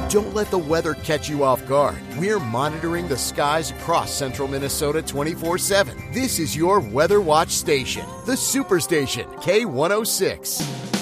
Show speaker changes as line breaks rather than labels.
Don't let the weather catch you off guard. We're monitoring the skies across central Minnesota 24/7. This is your Weather Watch station, the Superstation K106.